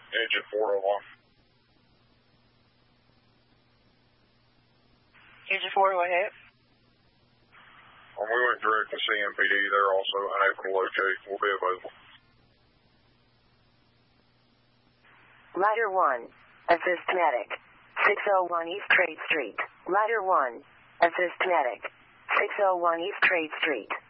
Engine 401. Engine 408. We went direct to CMPD. They're also unable to locate. We'll be available. Ladder 1, assist medic. 601 East Trade Street. Ladder 1, assist medic. 601 East Trade Street.